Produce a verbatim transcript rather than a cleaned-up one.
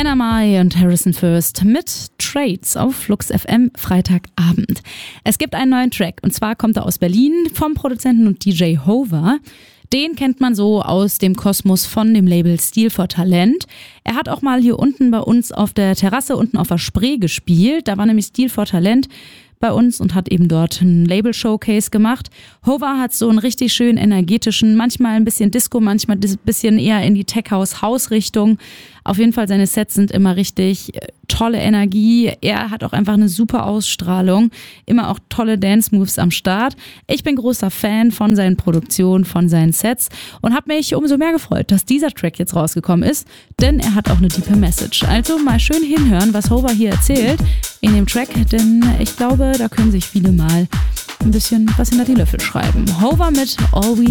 N M I und Harrison First mit Trades auf Flux F M Freitagabend. Es gibt einen neuen Track und zwar kommt er aus Berlin vom Produzenten und D J Hover. Den kennt man so aus dem Kosmos von dem Label Stil for Talent. Er hat auch mal hier unten bei uns auf der Terrasse unten auf der Spree gespielt. Da war nämlich Stil for Talent bei uns und hat eben dort ein Label-Showcase gemacht. Hover hat so einen richtig schön energetischen, manchmal ein bisschen Disco, manchmal ein bisschen eher in die Tech-House-House-Richtung. Auf jeden Fall, seine Sets sind immer richtig tolle Energie. Er hat auch einfach eine super Ausstrahlung. Immer auch tolle Dance-Moves am Start. Ich bin großer Fan von seinen Produktionen, von seinen Sets und habe mich umso mehr gefreut, dass dieser Track jetzt rausgekommen ist, denn er hat auch eine tiefe Message. Also mal schön hinhören, was Hover hier erzählt in dem Track, denn ich glaube, da können sich viele mal ein bisschen was hinter die Löffel schreiben. Hover mit All We